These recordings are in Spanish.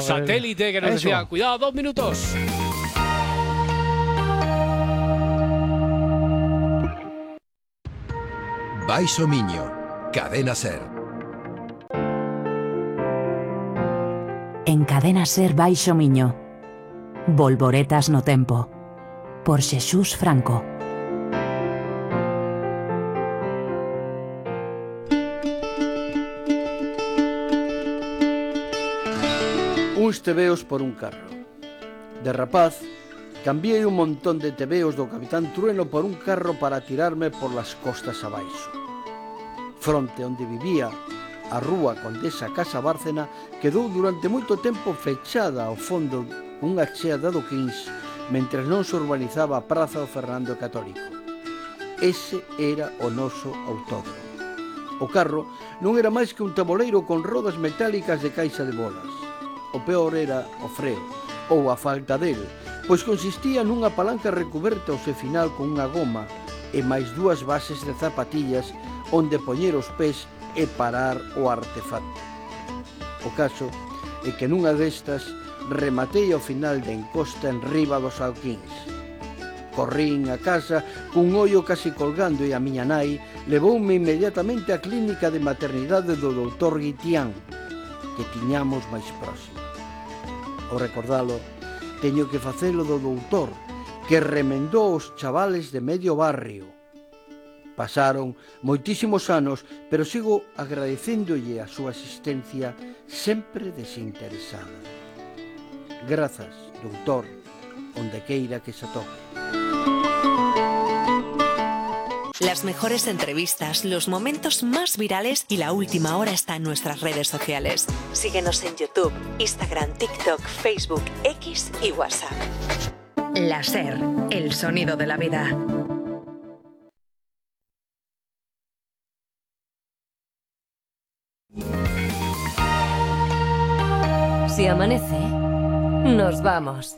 Satélite, que nos decía, cuidado, 2 minutos. Baixo Miño, Cadena Ser. En Cadena Ser Baixo Miño, Volvoretas no tempo, por Xesús Franco. Uns tebeos por un carro. De rapaz, cambiei un montón de tebeos do Capitán Trueno por un carro para tirarme por las costas abaixo. Fronte onde vivía, a rúa Condesa Casa Bárcena quedou durante moito tempo fechada ao fondo unha cheada do 15, mentres non se urbanizaba a Praza do Fernando Católico. Ese era o noso autódromo. O carro non era máis que un taboleiro con rodas metálicas de caixa de bolas. O peor era o freo, ou a falta dele, pois consistía nunha palanca recuberta ao seu final con unha goma e máis 2 bases de zapatillas onde poñer os pés e parar o artefacto. O caso é que nunha destas rematei ao final de encosta en riba dos alquíns. Corrín a casa cun ollo casi colgando e a miña nai levoume inmediatamente á clínica de maternidade do doutor Guitián, que tiñamos máis próxima. Ao recordalo, teño que facelo do doutor, que remendou os chavales de medio barrio. Pasaron moitísimos anos, pero sigo agradecéndolle a súa asistencia sempre desinteresada. Grazas, doutor, onde queira que se toque. Las mejores entrevistas, los momentos más virales y la última hora está en nuestras redes sociales. Síguenos en YouTube, Instagram, TikTok, Facebook, X y WhatsApp. La Ser, el sonido de la vida. Si amanece, nos vamos.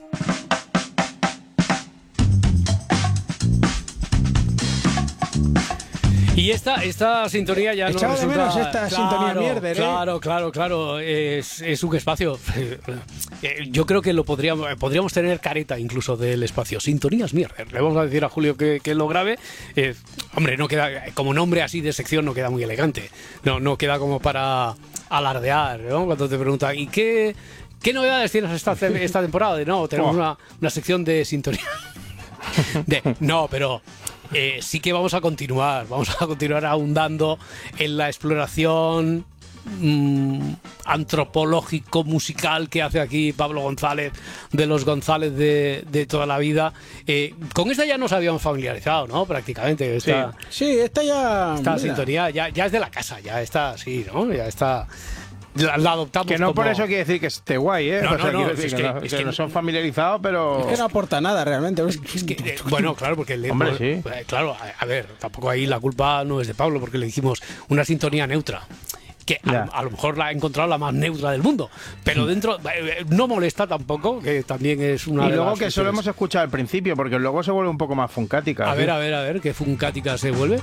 Y esta sintonía ya no echaba de resulta... menos esta sintonía mierda, ¿eh? Claro, es un espacio. Yo creo que lo podríamos tener careta incluso del espacio. Sintonías mierda. Le vamos a decir a Julio que lo grabe. Hombre, no queda como nombre así de sección, no queda muy elegante. No queda como para alardear, ¿no? Cuando te preguntan, ¿y qué novedades tienes esta temporada? No, tenemos una sección de sintonía. No, pero sí que vamos a continuar ahondando en la exploración antropológico musical que hace aquí Pablo González, de los González de toda la vida. Con esta ya nos habíamos familiarizado, ¿no? Prácticamente. Esta sintonía ya es de la casa, ya está así, ¿no? Ya está. La adoptamos. Que no como... por eso quiere decir que esté guay, ¿eh? Es que no son familiarizados, pero... Es que no aporta nada realmente. Bueno, claro, porque... Hombre, sí. Claro, a ver, tampoco ahí la culpa no es de Pablo, porque le dijimos una sintonía neutra. Que a lo mejor la ha encontrado la más neutra del mundo, pero dentro no molesta tampoco, que también es una... Y luego que solo hemos escuchado al principio, porque luego se vuelve un poco más funcática. A ver, ¿qué funcática se vuelve?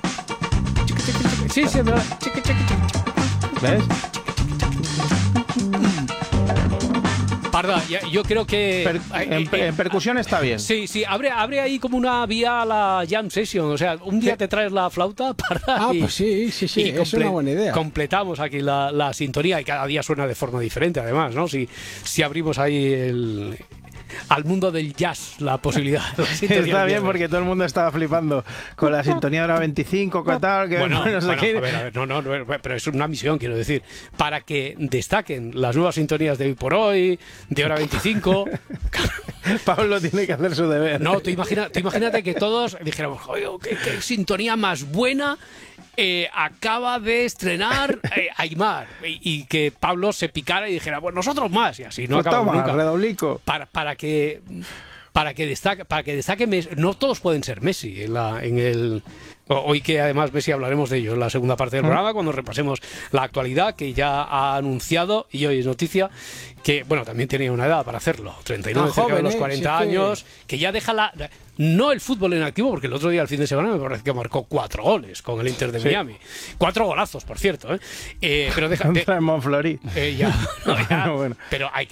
Sí, ¿verdad? ¿Ves? Parda, yo creo que... En percusión está bien. Sí, abre ahí como una vía a la jam session. O sea, un día te traes la flauta, Parda. Pues sí, es una buena idea. Completamos aquí la sintonía y cada día suena de forma diferente, además, ¿no? Si abrimos ahí al mundo del jazz la posibilidad. Está bien, porque todo el mundo estaba flipando con la sintonía de hora 25, ¿qué tal? Que bueno, a ver, no, pero es una misión, quiero decir, para que destaquen las nuevas sintonías de hoy por hoy, de hora 25. Pablo tiene que hacer su deber. No, tú imagínate que todos dijéramos, joder, qué sintonía más buena acaba de estrenar Aimar, y que Pablo se picara y dijera, pues nosotros más, y así no acabamos nunca. Redoblico. Para que destaque Messi. No todos pueden ser Messi en el... Hoy que además Messi hablaremos de ello en la segunda parte del programa, cuando repasemos la actualidad, que ya ha anunciado, y hoy es noticia, que bueno, también tenía una edad para hacerlo, 39, cerca de los 40 años, que ya deja no el fútbol en activo, porque el otro día, el fin de semana, me parece que marcó 4 goles con el Inter de Miami. 4 golazos, por cierto, pero deja... Contra el Montfleury. Bueno. Pero hay